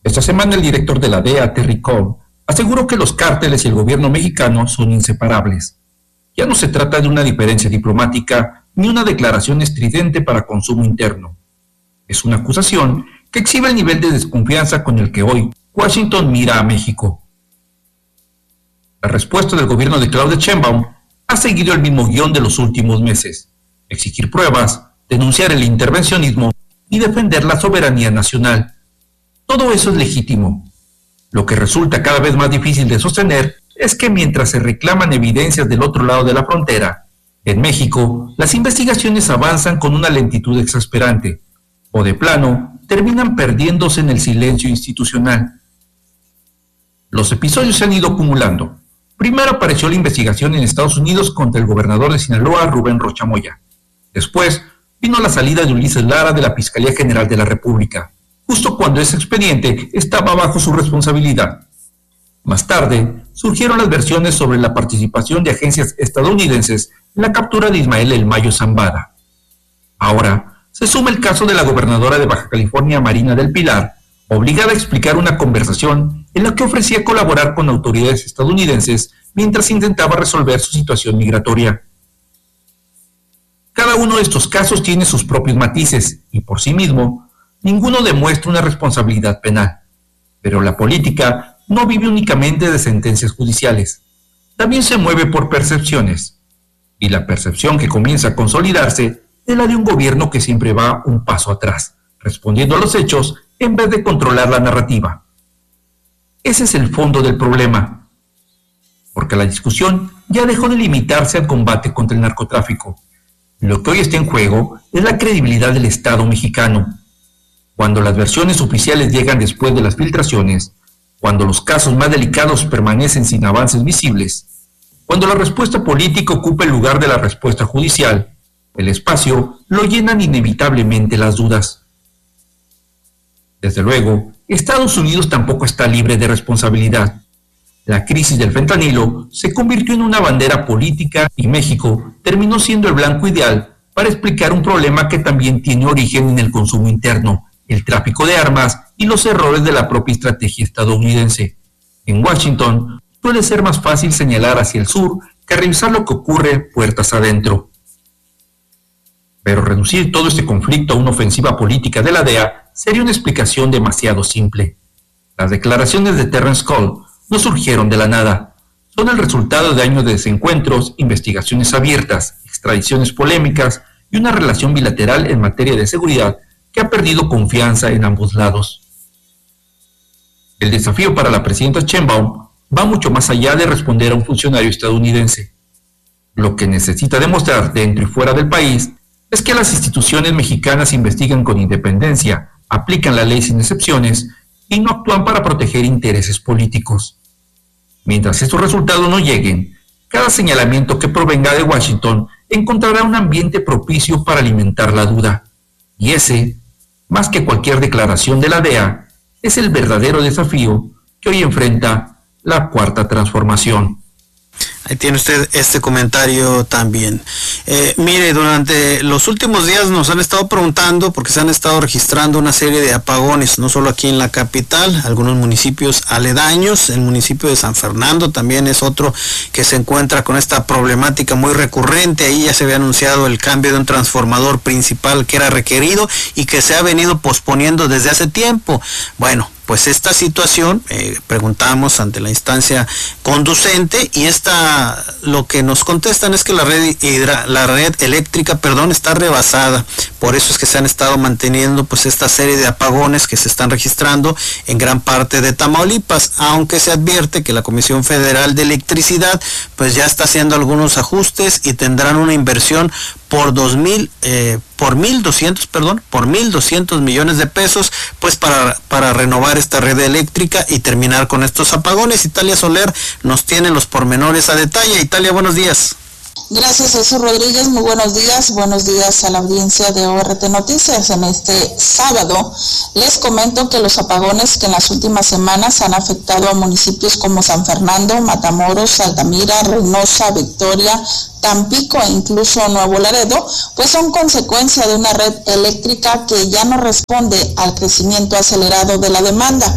Esta semana el director de la DEA, Terry Cole, aseguró que los cárteles y el gobierno mexicano son inseparables. Ya no se trata de una diferencia diplomática ni una declaración estridente para consumo interno. Es una acusación que exhibe el nivel de desconfianza con el que hoy Washington mira a México. La respuesta del gobierno de Claudia Sheinbaum ha seguido el mismo guión de los últimos meses: exigir pruebas, denunciar el intervencionismo y defender la soberanía nacional. Todo eso es legítimo. Lo que resulta cada vez más difícil de sostener es que mientras se reclaman evidencias del otro lado de la frontera, en México las investigaciones avanzan con una lentitud exasperante, o de plano terminan perdiéndose en el silencio institucional. Los episodios se han ido acumulando. Primero apareció la investigación en Estados Unidos contra el gobernador de Sinaloa, Rubén Rocha Moya. Después vino la salida de Ulises Lara de la Fiscalía General de la República, justo cuando ese expediente estaba bajo su responsabilidad. Más tarde, surgieron las versiones sobre la participación de agencias estadounidenses en la captura de Ismael El Mayo Zambada. Ahora, se suma el caso de la gobernadora de Baja California, Marina del Pilar, obligada a explicar una conversación en la que ofrecía colaborar con autoridades estadounidenses mientras intentaba resolver su situación migratoria. Cada uno de estos casos tiene sus propios matices y por sí mismo, ninguno demuestra una responsabilidad penal. Pero la política no vive únicamente de sentencias judiciales, también se mueve por percepciones. Y la percepción que comienza a consolidarse es la de un gobierno que siempre va un paso atrás, respondiendo a los hechos en vez de controlar la narrativa. Ese es el fondo del problema, porque la discusión ya dejó de limitarse al combate contra el narcotráfico. Lo que hoy está en juego es la credibilidad del Estado mexicano. Cuando las versiones oficiales llegan después de las filtraciones, cuando los casos más delicados permanecen sin avances visibles, cuando la respuesta política ocupa el lugar de la respuesta judicial, el espacio lo llenan inevitablemente las dudas. Desde luego, Estados Unidos tampoco está libre de responsabilidad. La crisis del fentanilo se convirtió en una bandera política y México terminó siendo el blanco ideal para explicar un problema que también tiene origen en el consumo interno, el tráfico de armas y los errores de la propia estrategia estadounidense. En Washington suele ser más fácil señalar hacia el sur que revisar lo que ocurre puertas adentro. Pero reducir todo este conflicto a una ofensiva política de la DEA sería una explicación demasiado simple. Las declaraciones de Terrence Cole no surgieron de la nada. Son el resultado de años de desencuentros, investigaciones abiertas, extradiciones polémicas y una relación bilateral en materia de seguridad que ha perdido confianza en ambos lados. El desafío para la presidenta Sheinbaum va mucho más allá de responder a un funcionario estadounidense. Lo que necesita demostrar dentro y fuera del país es que las instituciones mexicanas investigan con independencia, aplican la ley sin excepciones y no actúan para proteger intereses políticos. Mientras estos resultados no lleguen, cada señalamiento que provenga de Washington encontrará un ambiente propicio para alimentar la duda. Y ese, más que cualquier declaración de la DEA, es el verdadero desafío que hoy enfrenta la Cuarta Transformación. Ahí tiene usted este comentario también. Mire, durante los últimos días nos han estado preguntando, porque se han estado registrando una serie de apagones, no solo aquí en la capital, algunos municipios aledaños. El municipio de San Fernando también es otro que se encuentra con esta problemática muy recurrente. Ahí ya se había anunciado el cambio de un transformador principal que era requerido y que se ha venido posponiendo desde hace tiempo. Bueno, pues esta situación, preguntamos ante la instancia conducente y lo que nos contestan es que la red eléctrica, está rebasada. Por eso es que se han estado manteniendo pues esta serie de apagones que se están registrando en gran parte de Tamaulipas, aunque se advierte que la Comisión Federal de Electricidad pues ya está haciendo algunos ajustes y tendrán una inversión por 1.200 millones de pesos, pues para renovar esta red eléctrica y terminar con estos apagones. Italia Soler nos tiene los pormenores a detalle. Italia, buenos días. Gracias, Jesús Rodríguez. Muy buenos días a la audiencia de ORT Noticias. En este sábado les comento que los apagones que en las últimas semanas han afectado a municipios como San Fernando, Matamoros, Altamira, Reynosa, Victoria, Tampico e incluso Nuevo Laredo, pues son consecuencia de una red eléctrica que ya no responde al crecimiento acelerado de la demanda.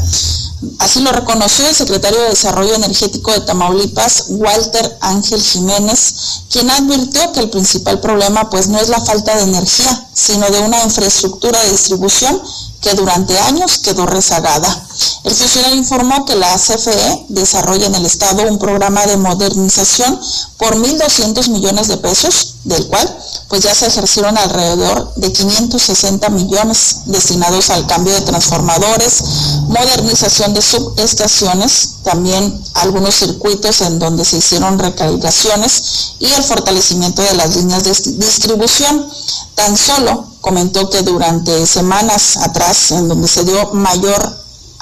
Así lo reconoció el secretario de Desarrollo Energético de Tamaulipas, Walter Ángel Jiménez, quien advirtió que el principal problema pues no es la falta de energía, sino de una infraestructura de distribución que durante años quedó rezagada. El funcionario informó que la CFE desarrolla en el estado un programa de modernización por 1.200 millones de pesos, del cual pues ya se ejercieron alrededor de 560 millones destinados al cambio de transformadores, modernización de subestaciones, también algunos circuitos en donde se hicieron recalibraciones y el fortalecimiento de las líneas de distribución. Tan solo comentó que durante semanas atrás, en donde se dio mayor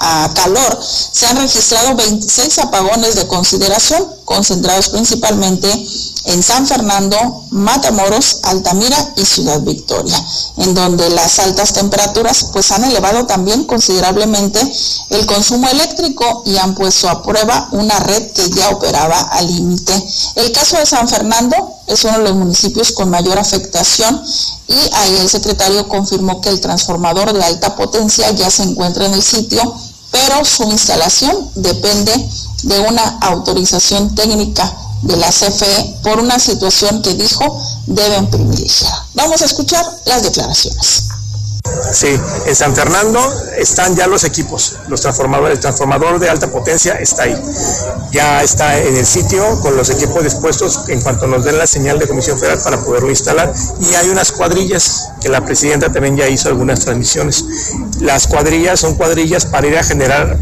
calor, se han registrado 26 apagones de consideración, concentrados principalmente en San Fernando, Matamoros, Altamira y Ciudad Victoria, en donde las altas temperaturas pues han elevado también considerablemente el consumo eléctrico y han puesto a prueba una red que ya operaba al límite. El caso de San Fernando es uno de los municipios con mayor afectación y ahí el secretario confirmó que el transformador de alta potencia ya se encuentra en el sitio, pero su instalación depende de una autorización técnica de la CFE por una situación que dijo deben privilegiar. Vamos a escuchar las declaraciones. Sí, en San Fernando están ya los equipos, los transformadores, el transformador de alta potencia está ahí, ya está en el sitio con los equipos dispuestos en cuanto nos den la señal de Comisión Federal para poderlo instalar, y hay unas cuadrillas que la presidenta también ya hizo algunas transmisiones. Las cuadrillas son cuadrillas para ir a generar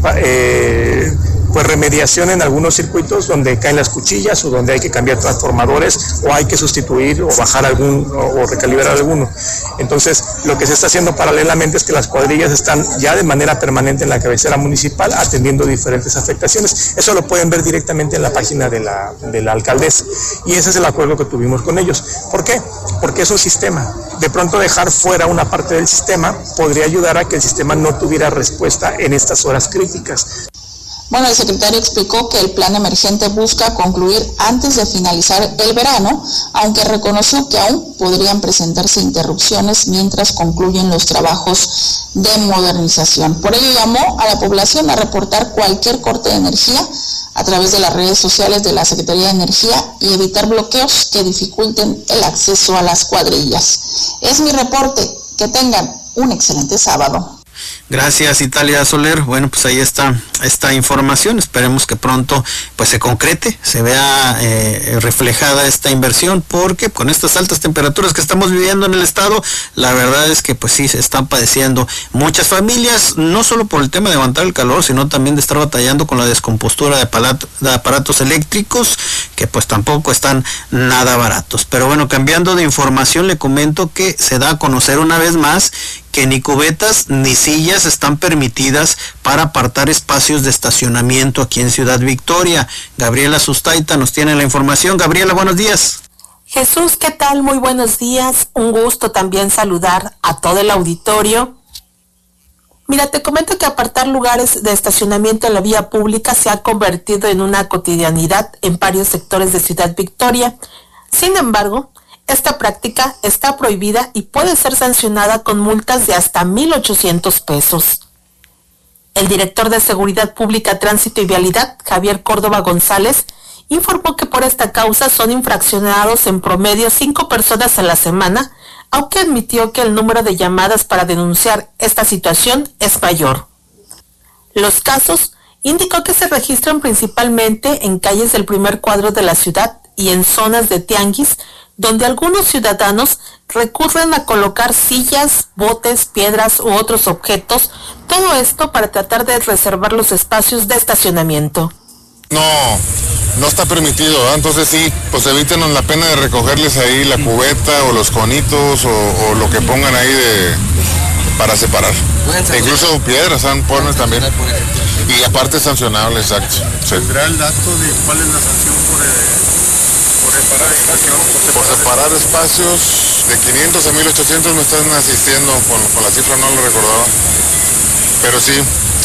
pues remediación en algunos circuitos donde caen las cuchillas o donde hay que cambiar transformadores o hay que sustituir o bajar algún o recalibrar alguno. Entonces lo que se está haciendo paralelamente es que las cuadrillas están ya de manera permanente en la cabecera municipal atendiendo diferentes afectaciones. Eso lo pueden ver directamente en la página de la alcaldesa, y ese es el acuerdo que tuvimos con ellos. ¿Por qué? Porque es un sistema. De pronto dejar fuera una parte del sistema podría ayudar a que el sistema no tuviera respuesta en estas horas críticas. Bueno, el secretario explicó que el plan emergente busca concluir antes de finalizar el verano, aunque reconoció que aún podrían presentarse interrupciones mientras concluyen los trabajos de modernización. Por ello llamó a la población a reportar cualquier corte de energía a través de las redes sociales de la Secretaría de Energía y evitar bloqueos que dificulten el acceso a las cuadrillas. Es mi reporte. Que tengan un excelente sábado. Gracias, Italia Soler. Bueno, pues ahí está esta información. Esperemos que pronto pues se concrete, se vea reflejada esta inversión, porque con estas altas temperaturas que estamos viviendo en el estado, la verdad es que pues sí se están padeciendo muchas familias, no solo por el tema de aguantar el calor, sino también de estar batallando con la descompostura de aparatos eléctricos, que pues tampoco están nada baratos. Pero bueno, cambiando de información, le comento que se da a conocer una vez más que ni cubetas ni sillas están permitidas para apartar espacios de estacionamiento aquí en Ciudad Victoria. Gabriela Sustaita nos tiene la información. Gabriela, buenos días. Jesús, ¿qué tal? Muy buenos días. Un gusto también saludar a todo el auditorio. Mira, te comento que apartar lugares de estacionamiento en la vía pública se ha convertido en una cotidianidad en varios sectores de Ciudad Victoria. Sin embargo, esta práctica está prohibida y puede ser sancionada con multas de hasta 1,800 pesos. El director de Seguridad Pública, Tránsito y Vialidad, Javier Córdoba González, informó que por esta causa son infraccionados en promedio 5 personas a la semana, aunque admitió que el número de llamadas para denunciar esta situación es mayor. Los casos indicó que se registran principalmente en calles del primer cuadro de la ciudad y en zonas de tianguis, donde algunos ciudadanos recurren a colocar sillas, botes, piedras u otros objetos, todo esto para tratar de reservar los espacios de estacionamiento. No está permitido, ¿verdad? Entonces sí, pues evítenos la pena de recogerles ahí la cubeta o los conitos o lo que pongan ahí para separar. Incluso piedras ponen también. Y aparte es sancionable, exacto. Sí. ¿Tendrá el dato de cuál es la sanción por Por separar espacios de 500 a 1800 me están asistiendo, con la cifra no lo recordaba. Pero sí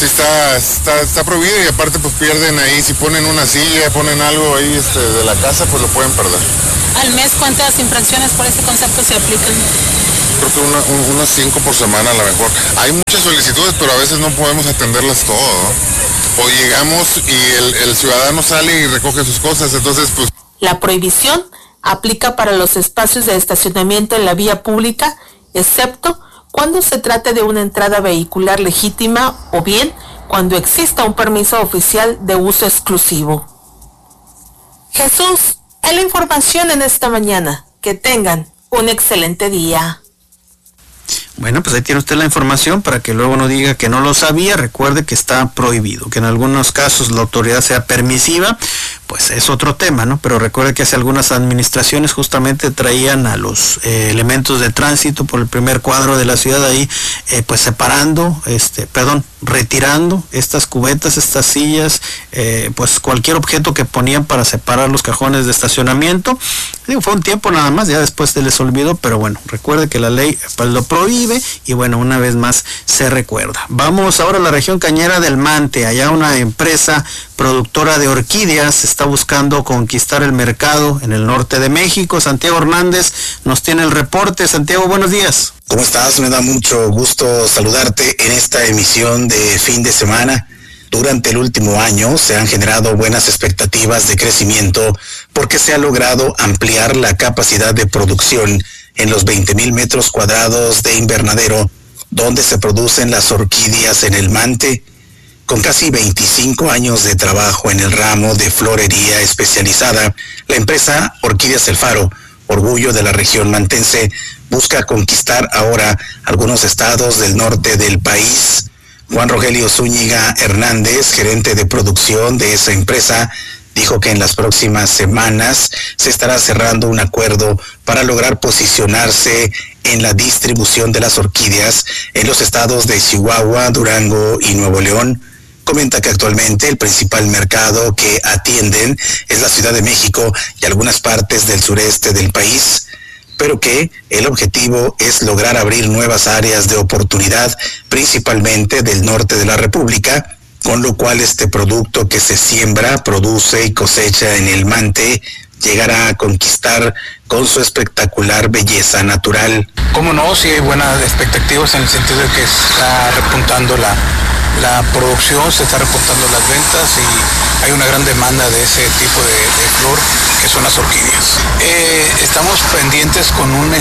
está prohibido, y aparte pues pierden ahí, si ponen una silla, ponen algo ahí de la casa, pues lo pueden perder. ¿Al mes cuántas infracciones por este concepto se aplican? Creo que unas 5 por semana a lo mejor. Hay muchas solicitudes, pero a veces no podemos atenderlas todo, ¿no? O llegamos y el ciudadano sale y recoge sus cosas, entonces pues... La prohibición aplica para los espacios de estacionamiento en la vía pública, excepto cuando se trate de una entrada vehicular legítima o bien cuando exista un permiso oficial de uso exclusivo. Jesús, es la información en esta mañana. Que tengan un excelente día. Bueno, pues ahí tiene usted la información para que luego no diga que no lo sabía. Recuerde que está prohibido, que en algunos casos la autoridad sea permisiva, pues es otro tema, ¿no? Pero recuerde que hace algunas administraciones justamente traían a los elementos de tránsito por el primer cuadro de la ciudad ahí, pues separando, retirando estas cubetas, estas sillas, pues cualquier objeto que ponían para separar los cajones de estacionamiento. Digo, fue un tiempo nada más, ya después se les olvidó, pero bueno, recuerde que la ley pues lo prohíbe y bueno, una vez más se recuerda. Vamos ahora a la región cañera del Mante. Allá una empresa productora de orquídeas está buscando conquistar el mercado en el norte de México. Santiago Hernández nos tiene el reporte. Santiago, buenos días. ¿Cómo estás? Me da mucho gusto saludarte en esta emisión de fin de semana. Durante el último año se han generado buenas expectativas de crecimiento porque se ha logrado ampliar la capacidad de producción en los 20,000 metros cuadrados de invernadero donde se producen las orquídeas en el Mante. Con casi 25 años de trabajo en el ramo de florería especializada, la empresa Orquídeas El Faro, orgullo de la región mantense, busca conquistar ahora algunos estados del norte del país. Juan Rogelio Zúñiga Hernández, gerente de producción de esa empresa, dijo que en las próximas semanas se estará cerrando un acuerdo para lograr posicionarse en la distribución de las orquídeas en los estados de Chihuahua, Durango y Nuevo León. Comenta que actualmente el principal mercado que atienden es la Ciudad de México y algunas partes del sureste del país, pero que el objetivo es lograr abrir nuevas áreas de oportunidad, principalmente del norte de la República, con lo cual este producto que se siembra, produce y cosecha en el Mante llegará a conquistar con su espectacular belleza natural. Cómo no, sí hay buenas expectativas en el sentido de que está repuntando la producción, se está reportando las ventas y hay una gran demanda de ese tipo de flor que son las orquídeas. Estamos pendientes con un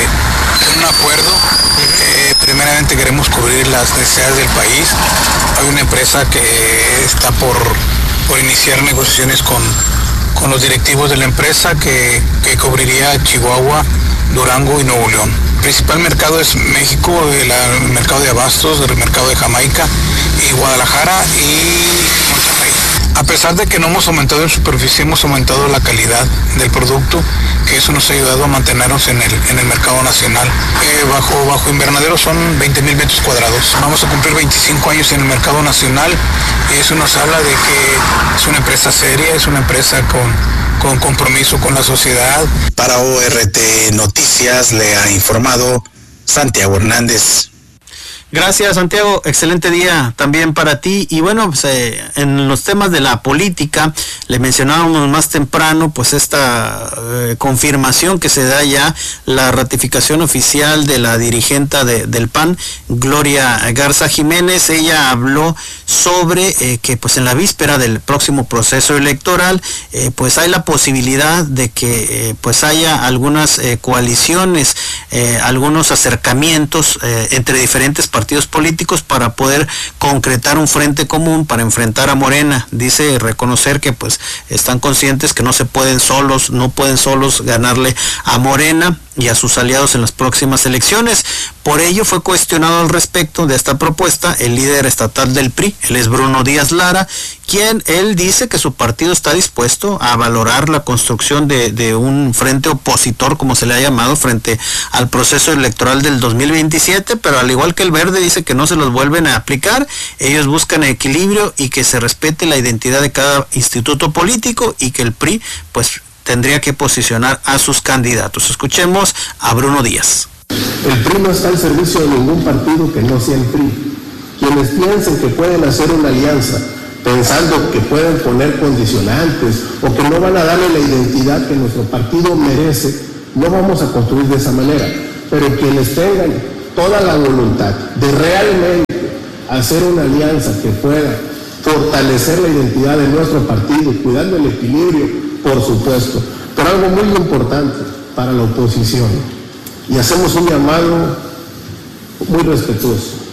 acuerdo. Primeramente queremos cubrir las necesidades del país. Hay una empresa que está por iniciar negociaciones con los directivos de la empresa que cubriría Chihuahua, Durango y Nuevo León. El principal mercado es México, el mercado de abastos, el mercado de Jamaica y Guadalajara y Monterrey. A pesar de que no hemos aumentado en superficie, hemos aumentado la calidad del producto, que eso nos ha ayudado a mantenernos en el mercado nacional. Bajo invernadero son 20,000 metros cuadrados. Vamos a cumplir 25 años en el mercado nacional y eso nos habla de que es una empresa seria, es una empresa con compromiso con la sociedad. Para ORT Noticias le ha informado Santiago Hernández. Gracias, Santiago, excelente día también para ti. Y bueno, pues, en los temas de la política, le mencionábamos más temprano, pues esta confirmación que se da ya, la ratificación oficial de la dirigente del PAN, Gloria Garza Jiménez. Ella habló sobre que pues en la víspera del próximo proceso electoral, pues hay la posibilidad de que pues haya algunas coaliciones, algunos acercamientos entre diferentes partidos políticos para poder concretar un frente común para enfrentar a Morena. Dice reconocer que pues están conscientes que no pueden solos ganarle a Morena y a sus aliados en las próximas elecciones. Por ello fue cuestionado al respecto de esta propuesta el líder estatal del PRI, él es Bruno Díaz Lara, quien él dice que su partido está dispuesto a valorar la construcción de un frente opositor, como se le ha llamado, frente al proceso electoral del 2027, pero al igual que el Verde dice que no se los vuelven a aplicar, ellos buscan equilibrio y que se respete la identidad de cada instituto político y que el PRI pues tendría que posicionar a sus candidatos. Escuchemos a Bruno Díaz. El PRI no está al servicio de ningún partido que no sea el PRI. Quienes piensen que pueden hacer una alianza pensando que pueden poner condicionantes o que no van a darle la identidad que nuestro partido merece, no vamos a construir de esa manera. Pero quienes tengan toda la voluntad de realmente hacer una alianza que pueda fortalecer la identidad de nuestro partido, cuidando el equilibrio, por supuesto, pero algo muy importante para la oposición, y hacemos un llamado muy respetuoso.